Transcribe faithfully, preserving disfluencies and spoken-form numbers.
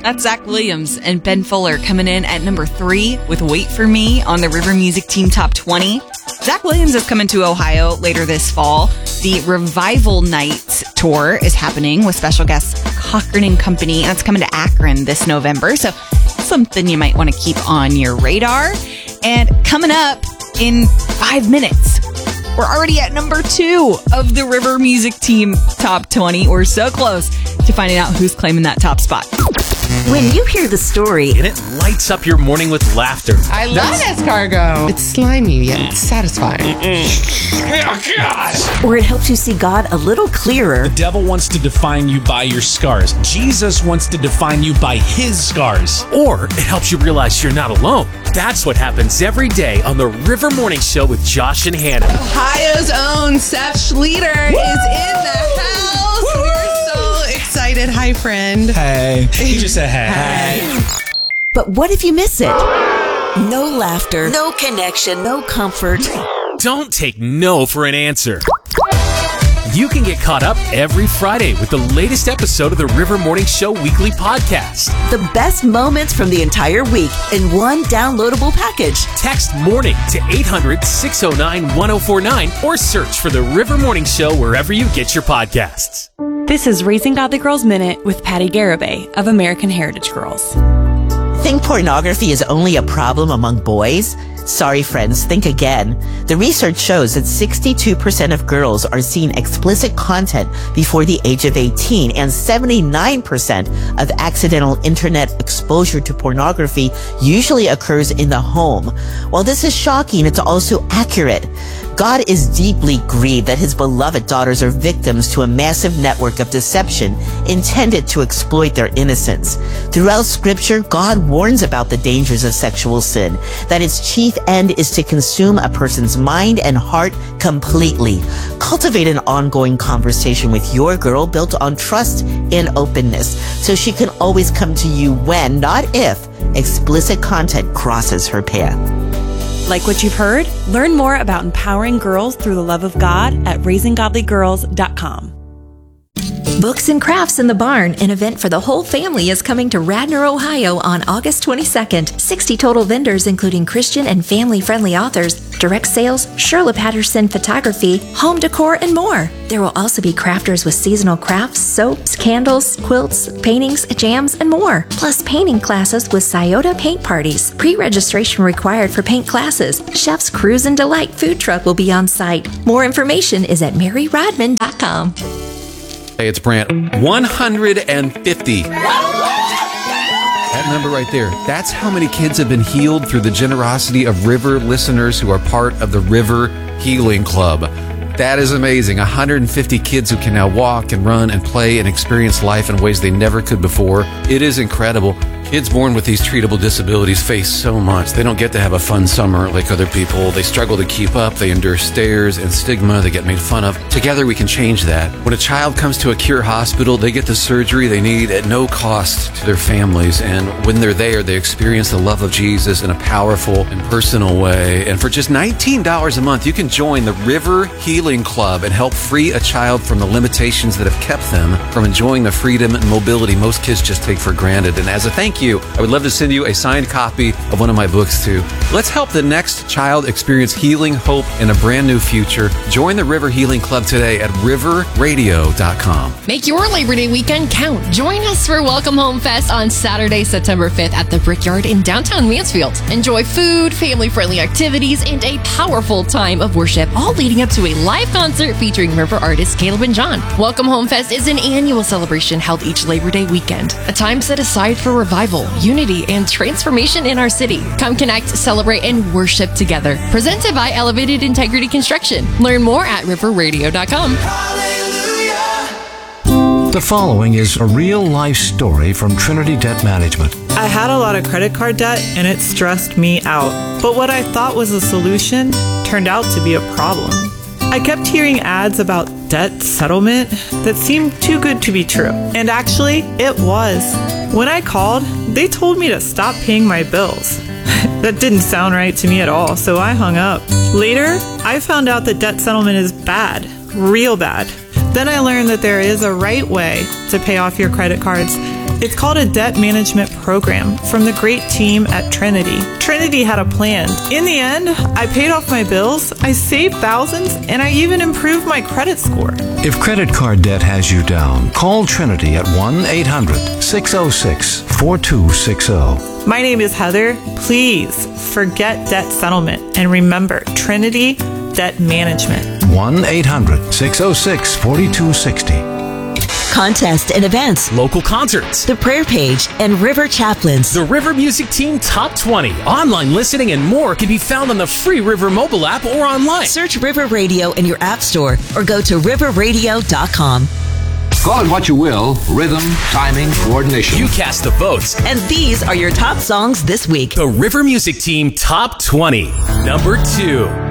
That's Zach Williams and Ben Fuller coming in at number three with Wait For Me on the River Music Team Top twenty. Zach Williams is coming to Ohio later this fall. The Revival Nights tour is happening with special guests Cochran and Company, and it's coming to Akron this November. So something you might want to keep on your radar. And coming up in five minutes, we're already at number two of the River Music Team Top twenty. We're so close to finding out who's claiming that top spot. When you hear the story, and it lights up your morning with laughter. I love escargot. It's slimy yet satisfying. Oh, gosh. Or it helps you see God a little clearer. The devil wants to define you by your scars. Jesus wants to define you by his scars. Or it helps you realize you're not alone. That's what happens every day on the River Morning Show with Josh and Hannah. Ohio's own Seth Schleter Woo! Is in the house. Woo! We're so excited. Hi, friend. Hey. He just said hey. Hey. But what if you miss it? No laughter, no connection, no comfort. Don't take no for an answer. You can get caught up every Friday with the latest episode of the River Morning Show weekly podcast. The best moments from the entire week in one downloadable package. Text MORNING to eight hundred, six oh nine, one oh four nine or search for the River Morning Show wherever you get your podcasts. This is Raising Godly Girls Minute with Patty Garibay of American Heritage Girls. Think pornography is only a problem among boys? Sorry, friends, think again. The research shows that sixty-two percent of girls are seeing explicit content before the age of eighteen, and seventy-nine percent of accidental internet exposure to pornography usually occurs in the home. While this is shocking, it's also accurate. God is deeply grieved that his beloved daughters are victims to a massive network of deception intended to exploit their innocence. Throughout Scripture, God warns about the dangers of sexual sin, that its chief end is to consume a person's mind and heart completely. Cultivate an ongoing conversation with your girl built on trust and openness, so she can always come to you when, not if, explicit content crosses her path. Like what you've heard? Learn more about empowering girls through the love of God at raising godly girls dot com. Books and Crafts in the Barn, an event for the whole family, is coming to Radnor, Ohio on August twenty-second. sixty total vendors, including Christian and family-friendly authors, direct sales, Shirla Patterson photography, home decor, and more. There will also be crafters with seasonal crafts, soaps, candles, quilts, paintings, jams, and more. Plus painting classes with Scioto paint parties. Pre-registration required for paint classes. Chef's Cruise and Delight food truck will be on site. More information is at mary rodman dot com. Hey, it's Brant. one hundred fifty. That number right there, that's how many kids have been healed through the generosity of River listeners who are part of the River Healing Club. That is amazing. one hundred fifty kids who can now walk and run and play and experience life in ways they never could before. It is incredible. Kids born with these treatable disabilities face so much. They don't get to have a fun summer like other people. They struggle to keep up. They endure stares and stigma. They get made fun of. Together we can change that. When a child comes to a Cure hospital, they get the surgery they need at no cost to their families. And when they're there, they experience the love of Jesus in a powerful and personal way. And for just nineteen dollars a month, you can join the River Healing Club and help free a child from the limitations that have kept them from enjoying the freedom and mobility most kids just take for granted. And as a thank you, I would love to send you a signed copy of one of my books too. Let's help the next child experience healing, hope, and a brand new future. Join the River Healing Club today at river radio dot com. Make your Labor Day weekend count. Join us for Welcome Home Fest on Saturday, September fifth at the Brickyard in downtown Mansfield. Enjoy food, family-friendly activities, and a powerful time of worship, all leading up to a live concert featuring River artists Caleb and John. Welcome Home Fest is an annual celebration held each Labor Day weekend, a time set aside for revival, unity, and transformation in our city. Come connect, celebrate, and worship together. Presented by Elevated Integrity Construction. Learn more at river radio dot com. The following is a real-life story from Trinity Debt Management. I had a lot of credit card debt, and it stressed me out. But what I thought was a solution turned out to be a problem. I kept hearing ads about debt settlement that seemed too good to be true. And actually, it was. When I called, they told me to stop paying my bills. That didn't sound right to me at all, so I hung up. Later, I found out that debt settlement is bad, real bad. Then I learned that there is a right way to pay off your credit cards It's called a debt management program from the great team at Trinity. Trinity had a plan. In the end, I paid off my bills, I saved thousands, and I even improved my credit score. If credit card debt has you down, call Trinity at one eight hundred six oh six four two six oh. My name is Heather. Please forget debt settlement and remember Trinity Debt Management. one eight hundred six oh six four two six oh. Contests and events, Local concerts. the prayer page, and River Chaplains. The River Music Team Top twenty. Online listening and more can be found on the free River mobile app or online. Search River Radio in your app store or go to river radio dot com. Call it what you will, rhythm, timing, coordination. You cast the votes. And these are your top songs this week. The River Music Team Top twenty. Number two.